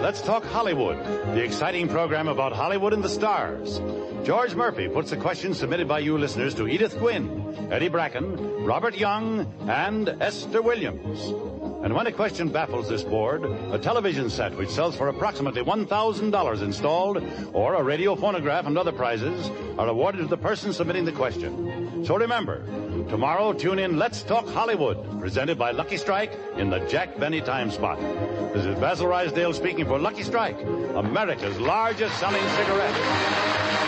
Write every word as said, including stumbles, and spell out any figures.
Let's Talk Hollywood, the exciting program about Hollywood and the stars. George Murphy puts the questions submitted by you listeners to Edith Gwynn, Eddie Bracken, Robert Young, and Esther Williams. And when a question baffles this board, a television set which sells for approximately one thousand dollars installed, or a radio phonograph and other prizes are awarded to the person submitting the question. So remember, tomorrow tune in Let's Talk Hollywood, presented by Lucky Strike in the Jack Benny time spot. This is Basil Rysdale speaking for Lucky Strike, America's largest selling cigarette.